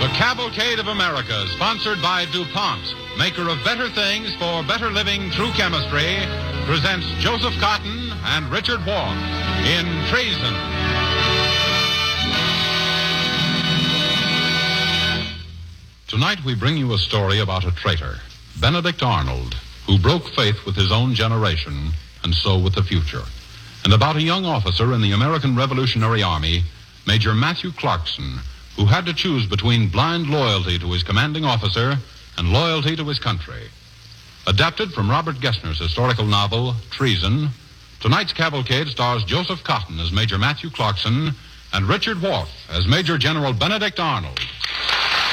The Cavalcade of America, sponsored by DuPont, maker of better things for better living through chemistry, presents Joseph Cotton and Richard Wharf in Treason. Tonight we bring you a story about a traitor, Benedict Arnold, who broke faith with his own generation and so with the future, and about a young officer in the American Revolutionary Army, Major Matthew Clarkson, who had to choose between blind loyalty to his commanding officer and loyalty to his country. Adapted from Robert Gessner's historical novel, Treason, tonight's Cavalcade stars Joseph Cotton as Major Matthew Clarkson and Richard Wharf as Major General Benedict Arnold.